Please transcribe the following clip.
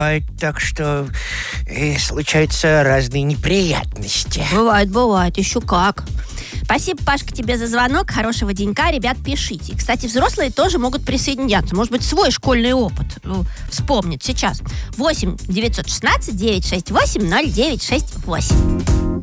Так что случаются разные неприятности. Бывает, еще как. Спасибо, Пашка, тебе за звонок. Хорошего денька. Ребят, пишите. Кстати, взрослые тоже могут присоединяться. Может быть, свой школьный опыт вспомнить сейчас. 8 916 968 0968.